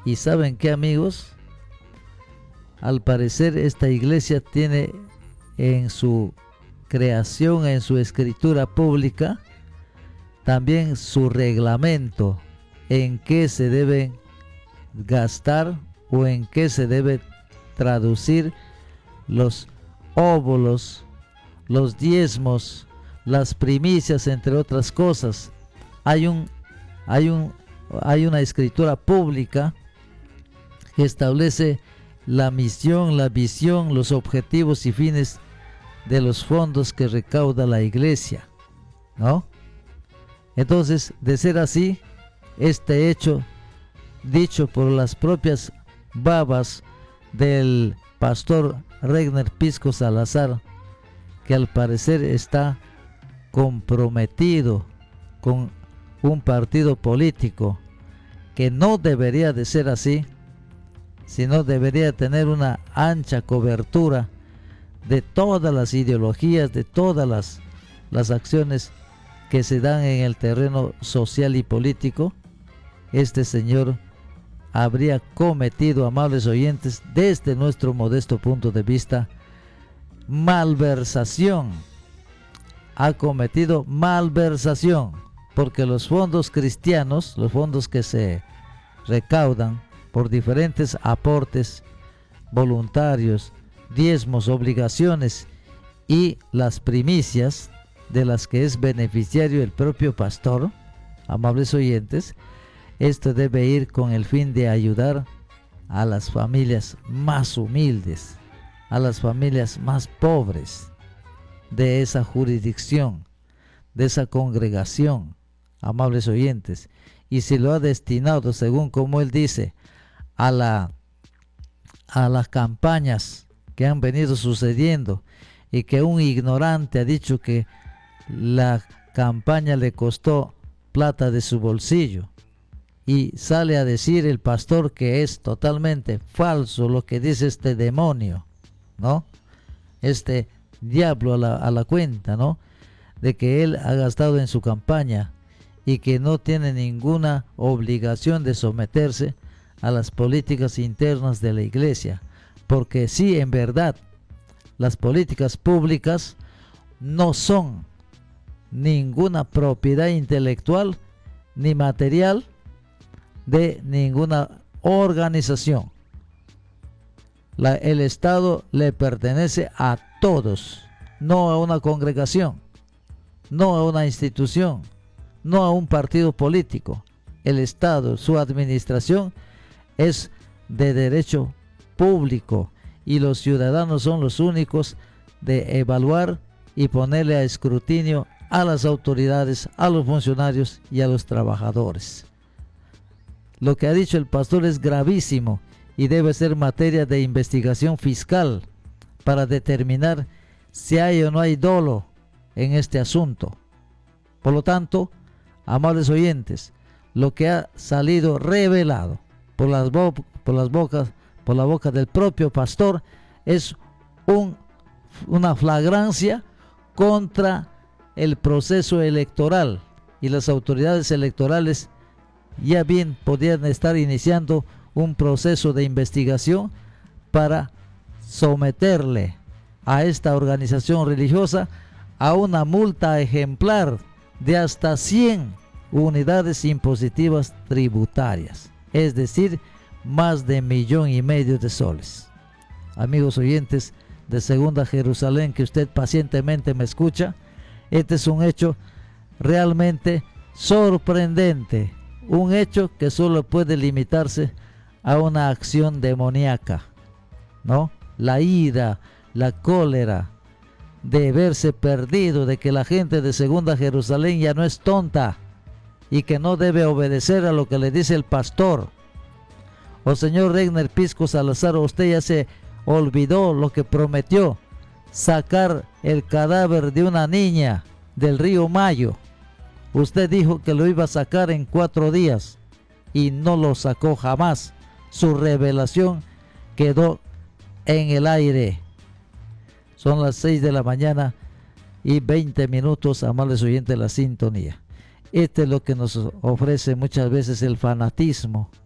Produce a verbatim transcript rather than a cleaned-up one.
Y ¿saben qué, amigos? Al parecer esta iglesia tiene en su creación, en su escritura pública, también su reglamento en qué se deben gastar o en qué se debe traducir los óvulos, los diezmos, las primicias, entre otras cosas. Hay un, hay un, hay una escritura pública que establece la misión, la visión, los objetivos y fines de los fondos que recauda la iglesia, ¿no? Entonces, de ser así, este hecho dicho por las propias babas del pastor Regner Pisco Salazar, que al parecer está comprometido con un partido político, que no debería de ser así, sino debería tener una ancha cobertura de todas las ideologías, de todas las, las acciones que se dan en el terreno social y político. Este señor habría cometido, amables oyentes, desde nuestro modesto punto de vista, malversación. Ha cometido malversación, porque los fondos cristianos, los fondos que se recaudan por diferentes aportes voluntarios, diezmos, obligaciones y las primicias de las que es beneficiario el propio pastor, amables oyentes, esto debe ir con el fin de ayudar a las familias más humildes, a las familias más pobres de esa jurisdicción, de esa congregación, amables oyentes. Y si lo ha destinado, según como él dice, a la a las campañas que han venido sucediendo, y que un ignorante ha dicho que la campaña le costó plata de su bolsillo, y sale a decir el pastor que es totalmente falso lo que dice este demonio, ¿no? Este diablo a la, a la cuenta, ¿no? De que él ha gastado en su campaña y que no tiene ninguna obligación de someterse a las políticas internas de la iglesia, porque sí, en verdad, las políticas públicas no son ninguna propiedad intelectual ni material de ninguna organización. La, el Estado le pertenece a todos, no a una congregación, no a una institución, no a un partido político. El Estado, su administración es de derecho público, y los ciudadanos son los únicos de evaluar y ponerle a escrutinio a las autoridades, a los funcionarios y a los trabajadores. Lo que ha dicho el pastor es gravísimo y debe ser materia de investigación fiscal para determinar si hay o no hay dolo en este asunto. Por lo tanto, amables oyentes, lo que ha salido revelado por las, bo por las bocas por la boca del propio pastor es un, una flagrancia contra el proceso electoral, y las autoridades electorales ya bien podrían estar iniciando un proceso de investigación para someterle a esta organización religiosa a una multa ejemplar de hasta cien unidades impositivas tributarias, es decir, más de millón y medio de soles. Amigos oyentes de Segunda Jerusalén, que usted pacientemente me escucha, este es un hecho realmente sorprendente, un hecho que solo puede limitarse a una acción demoníaca, ¿no? La ira, la cólera de verse perdido, de que la gente de Segunda Jerusalén ya no es tonta y que no debe obedecer a lo que le dice el pastor. O señor Regner Pisco Salazar, usted ya se olvidó lo que prometió, sacar el cadáver de una niña del río Mayo. Usted dijo que lo iba a sacar en cuatro días y no lo sacó jamás. Su revelación quedó en el aire. Son las seis de la mañana y veinte minutos, amables oyentes de la sintonía. Este es lo que nos ofrece muchas veces el fanatismo